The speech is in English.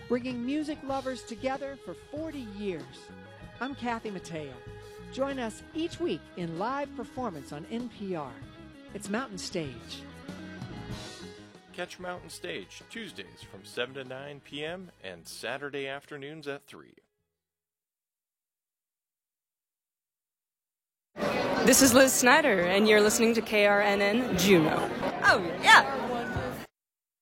bringing music lovers together for 40 years. I'm Kathy Mateo. Join us each week in live performance on NPR. It's Mountain Stage. Catch Mountain Stage Tuesdays from 7 to 9 p.m. and Saturday afternoons at 3. This is Liz Snyder, and you're listening to KRNN Juneau. Oh, yeah.